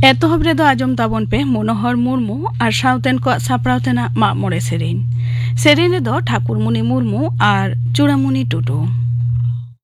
एतहब रेदो आजम ताबन पे मनोहर मुर्मू और साउतेन को सापड़ावतेना माग मोड़े सेरेन रेदो ठाकुरमुनि मुर्मू और चूड़ामुनि टुडू।